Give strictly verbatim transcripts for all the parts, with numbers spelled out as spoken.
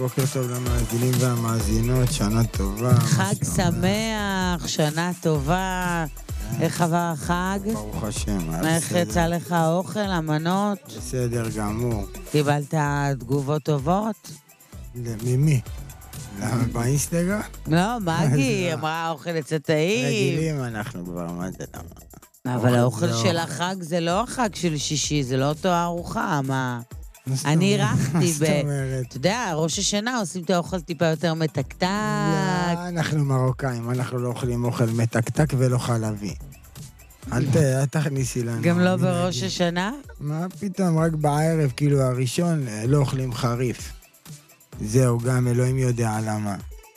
בוקר טוב למאזינים והמאזינות, שנה טובה. חג שמח, שנה טובה. איך עבר החג? ברוך השם, היה בסדר. איך יצא לך האוכל, המנות? בסדר גמור. קיבלת תגובות טובות? ממי? באינסטגרם? לא, מגי, אמרה האוכל יצא טעים. רגילים אנחנו כבר, מה זה למה? אבל האוכל של החג זה לא החג של שישי, זה לא אותו ארוחה, מה? אני אירחתי ב... אתה יודע, ראש השנה עושים את האוכל טיפה יותר מתקתק. לא, אנחנו מרוקאים, אנחנו לא אוכלים אוכל מתקתק ולא חלבי. אל תכניסי לנו. גם לא בראש השנה? מה פתאום, רק בערב, כאילו הראשון, לא אוכלים חריף. זהו, גם אלוהים יודע למה.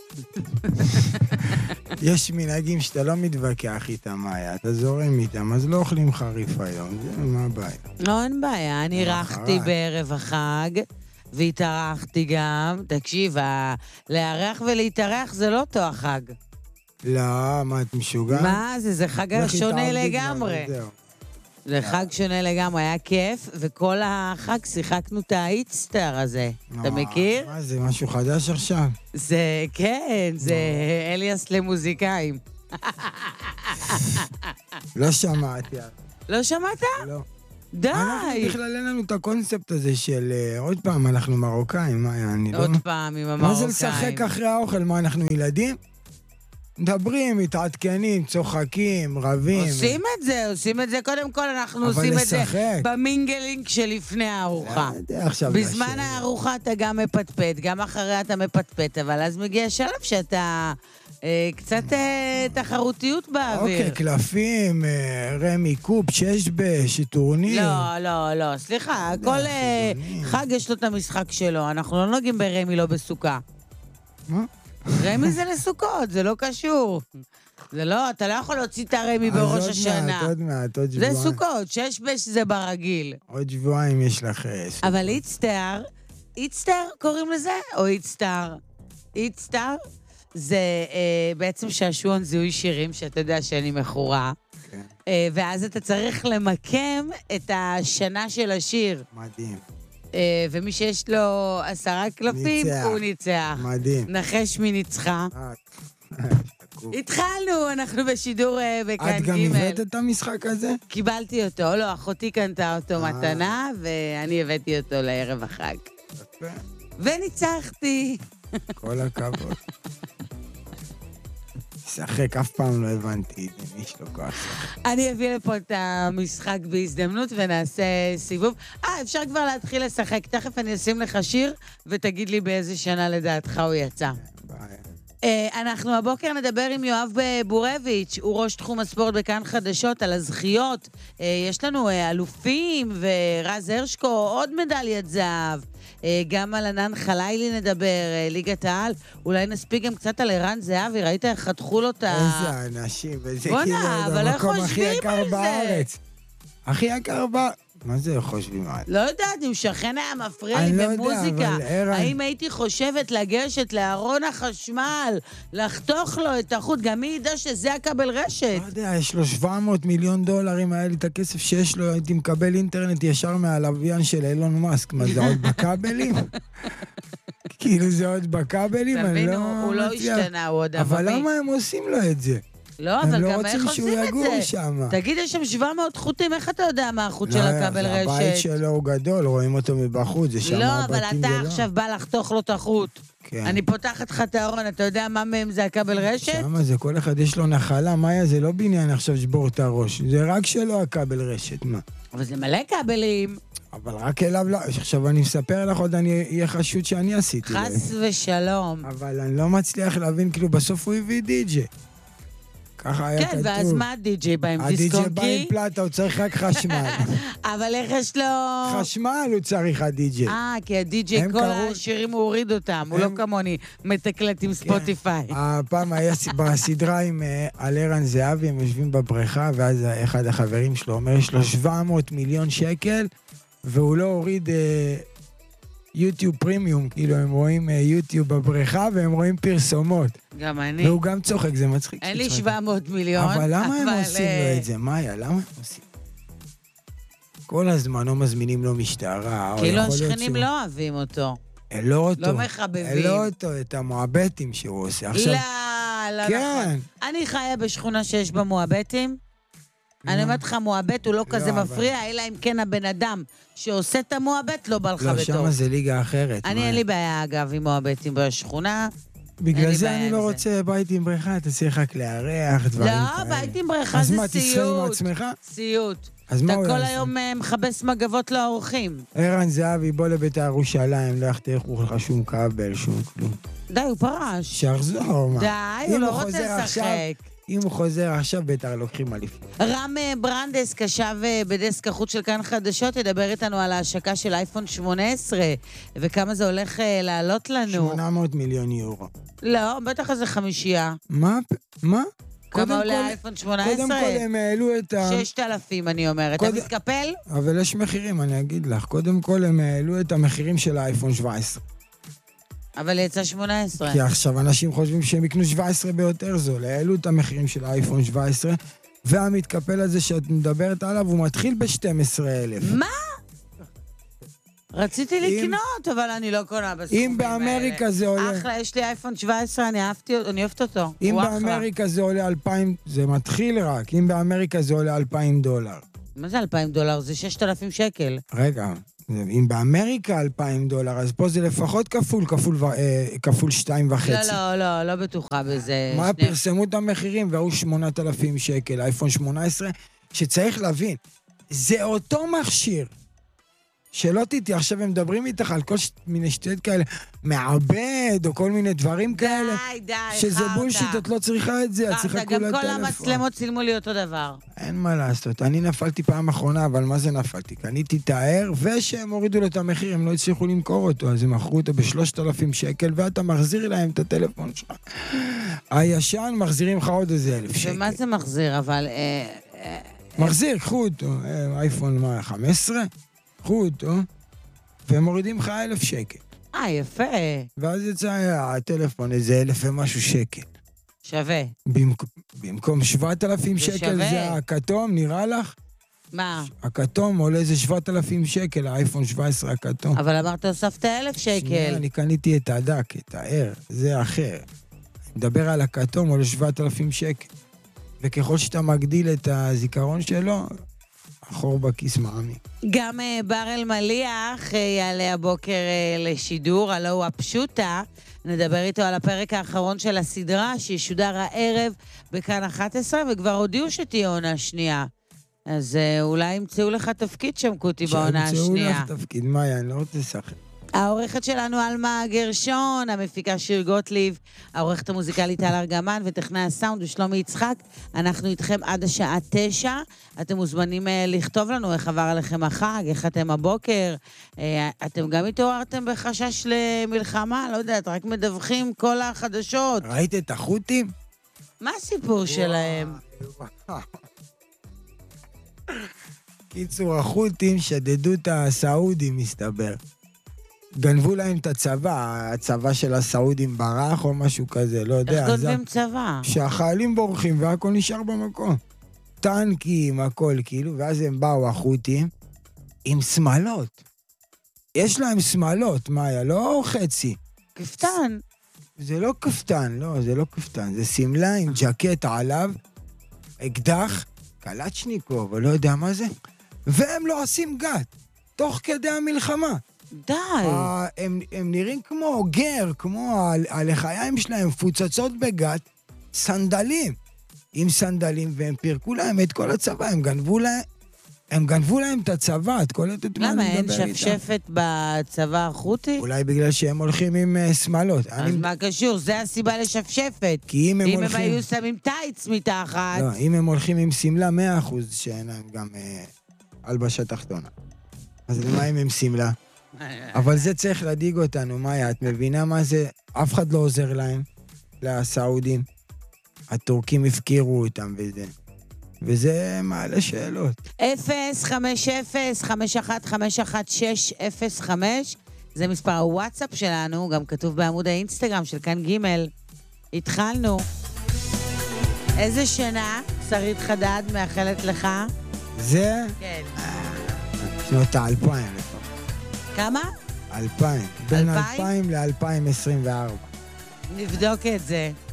יש מנהגים שאתה לא מתווכח איתם, מאיה, אתה זורם איתם, אז לא אוכלים חריף היום, זה מה הבעיה? לא, אין בעיה, אני אירחתי בערב החג, והתארחתי גם, תקשיב, לארח ולהתארח זה לא אותו החג. לא, מה, את משוגע? מה זה, זה חג שונה לגמרי. זה חג שונה לגמרי, היה כיף, וכל החג שיחקנו את האיטסטר הזה. אתה מכיר? מה זה, משהו חדש עכשיו? זה, כן, זה אליאס למוזיקאים. לא שמעתי. לא שמעת? לא. די. אנחנו בכלל אין לנו את הקונספט הזה של עוד פעם, אנחנו מרוקאים, מה היה, אני לא... עוד פעם עם המרוקאים. מה זה לשחק אחרי האוכל? מה, אנחנו ילדים? מדברים, מתעדכנים, צוחקים, רבים. עושים את זה, עושים את זה. קודם כל אנחנו עושים את זה במינגלינג שלפני הארוחה. בזמן הארוחה אתה גם מפטפט, גם אחריה אתה מפטפט, אבל אז מגיע שלב שאתה קצת תחרותיות באוויר. אוקיי, קלפים, רמי קופ, שש בש, טורניר. לא, לא, לא, סליחה, כל חג יש לו את המשחק שלו, אנחנו לא נוגעים ברמי, לא בסוכה. מה? רמי זה לסוכות, זה לא קשור. זה לא, אתה לא יכול להוציא את הרמי בראש השנה. עוד מעט, עוד שבועיים. זה סוכות, שש בש זה ברגיל. עוד שבועיים יש לך סוכות. אבל איטסטר, איטסטר קוראים לזה? או איטסטר? איטסטר זה אה, בעצם שעשועון זיהוי שירים, שאתה יודע שאני מכורה. כן. אה, ואז אתה צריך למקם את השנה של השיר. מדהים. ומי שיש לו עשרה קלפים, הוא ניצח. מדהים. נחש מי ניצחה. התחלנו, אנחנו בשידור בכאן ג'. את גם הבאת את המשחק הזה? קיבלתי אותו, לא, אחותי קנתה אותו מתנה, ואני הבאתי אותו לערב החג. וניצחתי. כל הכבוד. שחק, אף פעם לא הבנתי, מי יש לו כוח. אני אביא לפה את המשחק בהזדמנות ונעשה סיבוב. אה, אפשר כבר להתחיל לשחק. תכף אני אשים לך שיר, ותגיד לי באיזה שנה לדעתך הוא יצא. אנחנו הבוקר נדבר עם יואב בורביץ', הוא ראש תחום הספורט בכאן חדשות, על הזכיות. יש לנו אלופים ורז הרשקו, עוד מדליית זהב. גם על ענן חלילי נדבר, ליגת העל. אולי נספיק גם קצת על ערן זהבי, ראית איך חתכו לו את ה... איזה אנשים, וזה כאילו במקום הכי יקר בארץ. הכי יקר בארץ. מה זה חושבים על? לא יודעת, אם שכן היה מפריע לי במוזיקה. האם הייתי חושבת לגשת לארון החשמל, לחתוך לו את החוט, גם מי ידע שזה הכבל רשת? לא יודע, יש לו שבע מאות מיליון דולר, אם היה לי את הכסף שיש לו, הייתי מקבל אינטרנט ישר מהלוויין של אילון מאסק. מה זה עוד בכבלים? כאילו זה עוד בכבלים? תבינו, הוא לא השתנה, הוא עוד עממי. אבל למה הם עושים לו את זה? לא, אבל לא גם איך עושים את זה? שם. תגיד, יש שם שבע מאות חוטים, איך אתה יודע מה החוט של הכבל רשת? הבית שלו הוא גדול, רואים אותו מבחוץ, זה שם לא, הבתים אבל אתה עכשיו בא לחתוך לו את החוט. כן. אני פותחת לך את הארון, אתה יודע מה מהם זה הכבל רשת? שמה זה, כל אחד יש לו נחלה, מאיה, זה לא בניין עכשיו שבור את הראש, זה רק שלו הכבל רשת, מה? אבל זה מלא כבלים. אבל רק אליו לא, עכשיו אני מספר לך עוד, אני אהיה חשוד שאני עשיתי. חס ושלום. אבל אני לא מצליח להבין, כאילו בסוף הוא הביא די-ג'יי. ככה היה כתוב. כן, ואז מה הדי-ג'יי בא עם דיסקונקי? הדי-ג'יי בא עם פלטה, הוא צריך רק חשמל. אבל איך יש לו... חשמל הוא צריך, הדי-ג'יי. אה, כי הדי-ג'יי, כל השירים הוא הוריד אותם, הוא לא כמוני מתקלט עם ספוטיפיי. הפעם היה בסדרה עם על ערן זהבי, הם יושבים בבריכה, ואז אחד החברים שלו אומר, יש לו שבע מאות מיליון שקל, והוא לא הוריד... יוטיוב פרימיום, כאילו הם רואים יוטיוב בבריכה והם רואים פרסומות. גם אני. והוא גם צוחק, זה מצחיק. אין לי שבע מאות מיליון. אבל למה הם עושים לו את זה? מאיה, למה הם עושים? כל הזמן לא מזמינים לו משטרה. כאילו השכנים לא אוהבים אותו. לא אותו. לא מחבבים. לא אותו, את המועבטים שהוא עושה. עכשיו... לא, לא כן. נכון. אני חיה בשכונה שיש בה מועבטים. אני אומרת לך, מועבט הוא לא כזה מפריע, אלא אם כן הבן אדם שעושה את המועבט לא בא לך בטוב. לא, שמה זה ליגה אחרת. אני אין לי בעיה, אגב, עם מועבטים בשכונה. בגלל זה אני לא רוצה בית עם בריכה, אתה צריך רק לארח, דברים כאלה. לא, בית עם בריכה זה סיוט. אז מה, תצא עם עצמך? סיוט. אז מה הוא אתה יעשה? כל היום מחבש מגבות לאורחים. ערן זהבי, בוא לבית"ר ירושלים, לא יחתכו לך שום כבל, שום כלום. די, הוא פרש. שיחזור, מה? די, הוא לא רוצה לשחק. אם הוא חוזר עכשיו, בית"ר לוקחים אליפות. רם ברנדס, קשב בדסק החוץ של כאן חדשות, ידבר איתנו על ההשקה של אייפון שמונה עשרה, וכמה זה הולך לעלות לנו. שמונה מאות מיליון יורו. לא, בטח איזה חמישייה. מה? מה? כמה עולה אייפון שמונה עשרה? קודם כל הם העלו את ה... ששת אלפים, אני אומרת. אתה מתקפל? אבל יש מחירים, אני אגיד לך. קודם כל הם העלו את המחירים של האייפון שבע עשרה. אבל יצא שמונה עשרה. כי עכשיו אנשים חושבים שהם יקנו שבע עשרה ביותר זול. העלו את המחירים של האייפון שבע עשרה, והמתקפל הזה שאת מדברת עליו, הוא מתחיל ב-שנים עשר אלף. מה? רציתי לקנות, אבל אני לא קונה בסכומים האלה. אם באמריקה זה עולה... אחלה, יש לי אייפון שבע עשרה, אני אהבתי, אני אוהבת אותו. אם באמריקה זה עולה אלפיים, זה מתחיל רק. אם באמריקה זה עולה אלפיים דולר. מה זה אלפיים דולר? זה ששת אלפים שקל. רגע, אם באמריקה אלפיים דולר, אז פה זה לפחות כפול, כפול, אה, כפול שתיים וחצי. לא, לא, לא, לא בטוחה בזה. מה שני... פרסמו את המחירים, והוא שמונת אלפים שקל, אייפון שמונה עשרה, שצריך להבין, זה אותו מכשיר. שלא תיתי, עכשיו הם מדברים איתך על כל ש... מיני שטויות כאלה, מעבד, או כל מיני דברים כאלה. די, די, שזה בולשיט, את לא צריכה את זה, את צריכה כולה טלפון. גם כל המצלמות צילמו לי אותו דבר. אין מה לעשות, אני נפלתי פעם אחרונה, אבל מה זה נפלתי? קניתי את הער, ושהם הורידו לו את המחיר, הם לא הצליחו למכור אותו, אז הם מכרו אותו בשלושת אלפים שקל, ואתה מחזיר להם את הטלפון שלך. הישן, מחזירים לך עוד איזה אלף שקל. ומה זה מחזיר, אבל... מחזיר, קחו אותו, אייפון מה, חמש עשרה? קחו אותו, והם מורידים לך אלף שקל. אה, יפה. ואז יצא הטלפון איזה אלף ומשהו שקל. שווה. במק... במקום שבעת אלפים שקל שווה. זה הכתום, נראה לך? מה? הכתום עולה איזה שבעת אלפים שקל, האייפון שבע עשרה הכתום. אבל אמרת הוספת אלף שקל. שנייה, אני קניתי את הדק, את הער, זה אחר. מדבר על הכתום, עולה שבעת אלפים שקל. וככל שאתה מגדיל את הזיכרון שלו, החור בכיס מעמי. גם uh, בר אלמליח uh, יעלה הבוקר uh, לשידור, הלא הוא הפשוטה. נדבר איתו על הפרק האחרון של הסדרה, שישודר הערב בכאן אחת עשרה, וכבר הודיעו שתהיה עונה שנייה. אז uh, אולי ימצאו לך תפקיד שם, קוטי, בעונה השנייה. שימצאו לך תפקיד, מאיה, אני לא רוצה לשחק. העורכת שלנו אלמה גרשון, המפיקה שיר גוטליב, העורכת המוזיקלית טל ארגמן וטכנאי הסאונד ושלומי יצחק. אנחנו איתכם עד השעה תשע. אתם מוזמנים לכתוב לנו איך עבר עליכם החג, איך אתם הבוקר. אתם גם התעוררתם בחשש למלחמה, לא יודעת, רק מדווחים כל החדשות. ראית את החות'ים? מה הסיפור שלהם? קיצור, החות'ים שדדו את הסעודים, מסתבר. גנבו להם את הצבא, הצבא של הסעודים ברח או משהו כזה, לא יודע. איך גונבים צבא? שהחיילים בורחים והכל נשאר במקום. טנקים, הכל כאילו, ואז הם באו החות'ים עם שמלות. יש להם שמלות, מאיה, לא חצי. כפתן. זה לא כפתן, לא, זה לא כפתן, זה סמלה עם ג'קט עליו, אקדח, קלצ'ניקוב, לא יודע מה זה, והם לא עושים גת, תוך כדי המלחמה. די. הם, הם נראים כמו גר, כמו הלחיים שלהם, פוצצות בגת, סנדלים, עם סנדלים, והם פירקו להם את כל הצבא, הם גנבו להם, הם גנבו להם את הצבא, את כל את מה אני מדבר איתם. למה, אין שפשפת בצבא החותי? אולי בגלל שהם הולכים עם שמלות. אז אני... מה קשור? זה הסיבה לשפשפת. כי אם הם אם הולכים... הם היו שמים טייץ מתחת... לא, אם הם הולכים עם סמלה, מאה אחוז שאין להם גם אה, הלבשה תחתונה. אז למה אם הם סמלה? אבל זה צריך להדיג אותנו, מאיה, את מבינה מה זה? אף אחד לא עוזר להם, לסעודים. הטורקים הפקירו אותם וזה. וזה מעלה שאלות. אפס חמש אפס חמש אחת חמש אחת שש אפס חמש, זה מספר הוואטסאפ שלנו, גם כתוב בעמוד האינסטגרם של כאן ג'. התחלנו. איזה שנה שרית חדד מאחלת לך? זה? כן. שנות האלפיים לפחות. כמה? אלפיים. בין אלפיים? אלפיים ל-אלפיים עשרים וארבע. נבדוק את זה.